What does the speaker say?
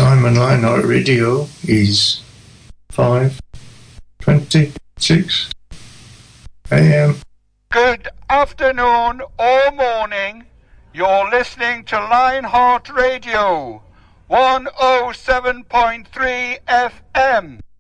time on Lionheart Radio is 5:26 a.m. Good afternoon or morning. You're listening to Lionheart Radio, 107.3 FM.